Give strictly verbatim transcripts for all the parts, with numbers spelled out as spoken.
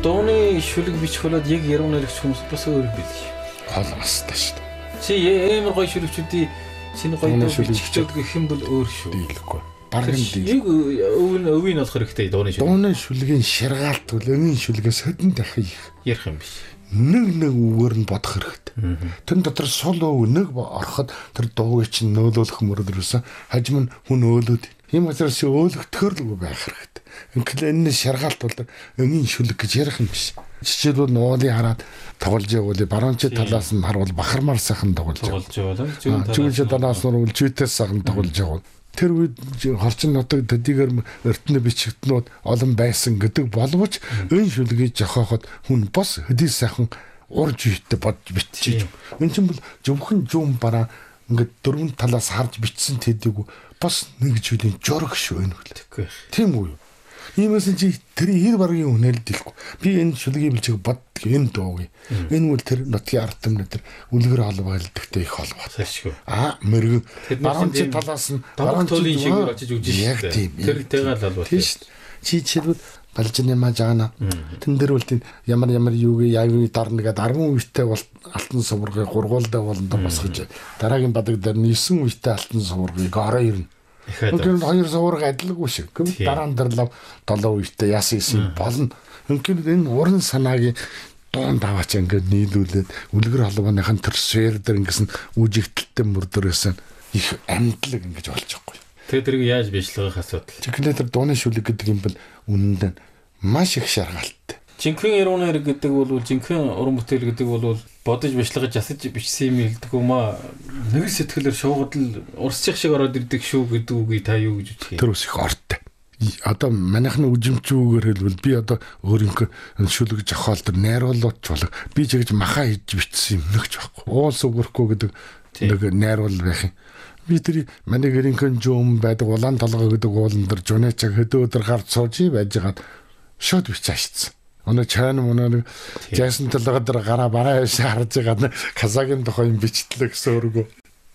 Дууны шүлэг бичих болоод яг яруу найрагч хүмүүс бас өөр бил. Хол бастай шүү дээ. Чи ямар гоё шүлэгчүүдийн шинэ гоё дуу бичихдэг гэх юм бол өөр шүү. Дийлэхгүй. Барган дийл. Яг өвн өвийн болох хэрэгтэй дууны шүлэг. Дууны шүлгийн ширгаалт бол өвийн шүлгээс хөдөн дахин их ярих юм биш. Нэг нэг үгээр нь бодох хэрэгтэй. Тэн дотор сул өв нэг ороход тэр дуугийн чинь нөөлөх мөрөдрөөс хажим нь хүн өөлөд. Ийм учраас өөлөгтөхөр л байх хэрэгтэй. Ингээл энэ шаргаалт бол өвийн шүлэг гэж ярих юм биш. Жишээлбэл нуулын хараад тоглож явуул баруунч талаас нь харвал бахармаар сайхан тоглож явуул. Зүүн талаас нь үлжүүтээс сайхан тоглож явуул. Тэр үед хорчин нутаг дэдигээр өртнө бичигднүүд олон байсан гэдэг боловч өвийн шүлгийг жохоход хүн бос хөдий сайхан урж үйтэй бодж бичиж. Энэ чинь бол зөвхөн жуум бараа ингээд дөрвөн талаас харж бичсэн тэдэг бас нэг зүйлийн жураг шүү энэ хөл. Тийм үү? Иймээс чи тэр хэр баргийн үнэл дэлгүй. Би энэ шүлгийг билчиг боддог энэ дууг. Энэ үл тэр нутгийн ард түмний тэр үлгэр холбоолдогтой их холбоотой. Аа мөргө. Баруун чи талаас нь баруун төлөлийн шиг очиж үжиж шүү дээ. Тэр тэгээл холбоотой. Чи чилбэл балжны маа жаана. Тэн дээр үл тийм ямар ямар юуг яагийн дарна гэдэг арван үетэй бол алтан суврагыг гургуулдаа болондор босгож дараагийн бадаг дээр нь девять үетэй алтан суврагыг ороо ирнэ. Үнэн хоёр сувраг адилгүй шиг. Дараа нь дэрлав долоо үетэй яасан юм болно. Үнэн энэ уран санаагийн дуун даваач ингээд нийлүүлээд үлгэр холбооныхын тэр сфер дээр ингэсэн үжигдэлтэй мөрдөрөөс их амтлаг ингэж болж байгаа юм. Тэгээ тэрийг яаж бичлэгэх асуудал. Тэгэхээр тэр дууны шүлэг гэдэг юм бол үнэндээ маш их шаргаалтай. Жинхэнэ яруу найраг гэдэг бол жинхэнэ уран бүтээл гэдэг бол бодож бичлэгэж асаж бичсэн юм хэлдэг юм аа. Нэг сэтгэлээр шуугад л урсчих шиг ороод ирдэг шүү гэдэг үгийг та юу гэж үзэх юм? Тэр ус их ортой. Одоо манайхны үжимчүүгээр хэлбэл би одоо өөрийнхөө шүлэг жохоол тэр найруулууч болог би ч гэж махаа хийж бичсэн юм нэгч байхгүй. Уус өгөрхгүй гэдэг нэг найруул байх юм. Би тэр манай гэрийнхэн жуум байдаг улаан толгой гэдэг уулан дээр жунечаг хөдөө өдөр гарч сууж байжгаад шууд бичаашцсан. Өнөө чаан мөнөө жаасан толгой дээр гараа бараа харж байгаа казагийн тухай юм бичтлээ гэсэн өргөө.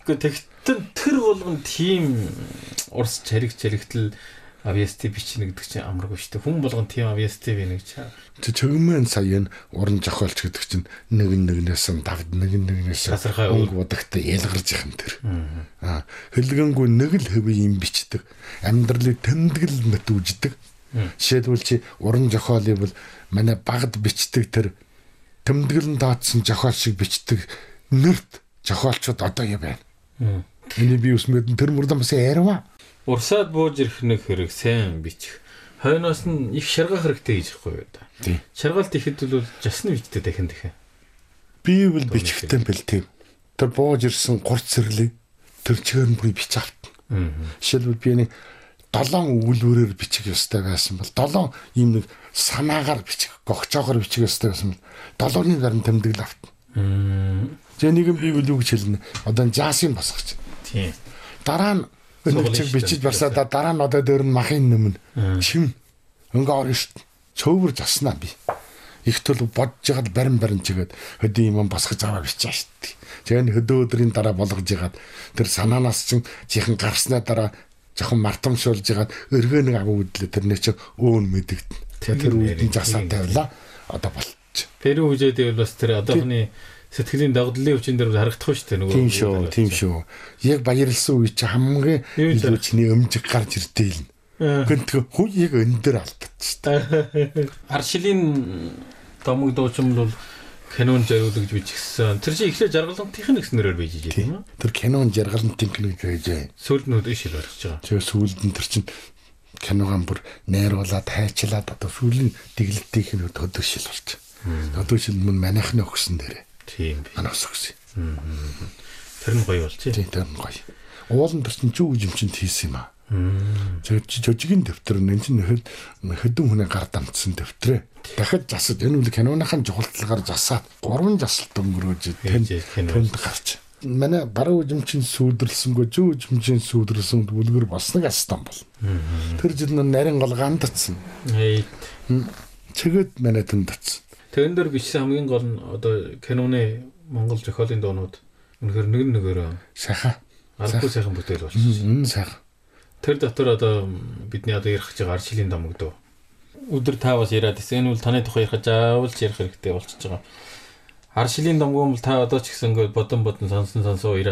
Тэгтэн тэр болгон тийм урс чариг чаригтэл авьяасти бичнэ гэдэг чинь амаргүй шүү дээ. Хүн болгон тийм авьяасти бинэ гэж чаа. Тэг чөгмөн сая энэ уран жохоолч гэдэг чинь нэг нэгнээс нь давд нэг нэгнээс өнгө бодогтой ялгарч их юм тэр. Аа хэлгэнгүй нэг л хэвээ юм бичдэг. Амьдралыг тэмдэглэл мэтүүждэг. Жишээлбэл чи уран жохоолыг бол манай багд бичдэг тэр тэмдэглэн даатсан жохоол шиг бичдэг нэрт жохоолчууд одоо юм байна. Эний би усмэд тэр мөрдөн бас ярива. Урсаад бууж ирэх нэг хэрэг сайн бичих. Хойноос нь их шаргаах хэрэгтэй гэж байхгүй юу да. Шаргаалт ихэд бол жасны бичдэг дахин дахин. Би бол бичихтэй бэл тийм. Тэр бууж ирсэн гурц сэрлийг тэр чигээр нь бүр бич автна. Жишээлбэл би нэг долоон өгүүлбэрээр бичих ёстой байсан бол долоон ийм нэг санаагаар бичих, гогчоогоор бичих ёстой байсан бол долооны зарим тэмдэглэл автна. Тэгээ нэг юм би бол юу гэж хэлнэ. Одоо жаасын босгоч. Тийм. Дараа нь өнөчиг бичиж барсаа дараа нь одоо дээр нь махын нэмнэ. Чим өнгө орно шүү дээ. Цөөвөр заснаа би. Их төл бодж ягаад барин барин чигээд хөдөө юм босгож аваа бичээ шүү дээ. Тэгээ хөдөө өдрийн дараа болгож ягаад тэр санаанаас чинь чихэн гарснаа дараа жоохон мартамшуулж ягаад өргөө нэг агуу үдлээ тэр нэг чинь өөн мэдэгдэн. Тэгээ тэр үеийн засаа тавилаа. Одоо болчих. Перу үжээд бол бас тэр одоохны сэтгэлийн дагдлын өвчин дээр харагдах шүү дээ нөгөө. Тийм шүү, тийм шүү. Яг баярлсан үе чи хамгийн илүү чиний өмжиг гарч ирдээ л. Гэнтэг хүү яг энэ дээр алдчихсан. Аршилийн домог дуучим бол кинон зориулж бичсэн. Тэр чинь эхлээ жаргалантын нэгснэрээр бийж байгаа юм аа. Тэр кинон жаргалантын киног гэж. Сүүлд нь ишил орж байгаа. Тэгээ сүүлд нь тэр чинь киногаан бүр найруулаад хайчлаад одоо сүүлийн дэглэлтийнх нь төдөөшил болж. Төдөөшил мөн манайхны өгсөн дээрээ. Тийм би. Анаас өгсөн. Тэр нь гоё болчих. Тийм тэр нь гоё. Уулан тэр чинь чүү жимчэнд хийсэн юм аа. Тэр чи жижигэн дэвтэр энэ чинь хэдэн хүний гар дамжсан дэвтрээ. Дахиад засаж энэ үл киноныхын жухалтлагаар засаад гурван засалт өнгөрөөж тэнд гарч. Манай баруун жимчин сүйдэрлсэнгүй зүү жимчин сүйдэрлсэн бүлгэр бас нэг астан бол. Тэр жил нарийн гол гандцсан. Чигэд манай тэнд татсан. Тэрэн дээр бичсэн хамгийн гол нь одоо киноны монгол зохиолын дуунууд үнэхээр нэг нэгээрээ сайхан. Албагүй сайхан бүтээл болчихсон. Сайхан. Тэр дотор одоо бидний одоо ярих гэж байгаа арчилын домог дөө. өдөр та бас яриад байсан. Энэ бол таны тухай ярих заавалж ярих хэрэгтэй болчихж байгаа. Хар шилийн домгоом бол та одоо ч гэсэн ингээд бодон бодон сонсон сонсоо